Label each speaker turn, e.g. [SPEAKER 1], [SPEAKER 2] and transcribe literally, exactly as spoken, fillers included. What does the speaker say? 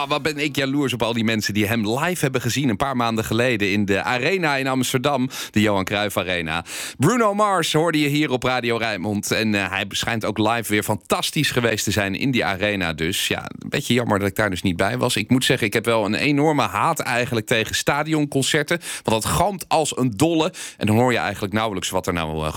[SPEAKER 1] Oh, wat ben ik jaloers op al die mensen die hem live hebben gezien... een paar maanden geleden in de Arena in Amsterdam. De Johan Cruijff Arena. Bruno Mars hoorde je hier op Radio Rijnmond. En uh, hij schijnt ook live weer fantastisch geweest te zijn in die Arena. Dus ja, een beetje jammer dat ik daar dus niet bij was. Ik moet zeggen, ik heb wel een enorme haat eigenlijk tegen stadionconcerten. Want dat galmt als een dolle. En dan hoor je eigenlijk nauwelijks wat er nou uh,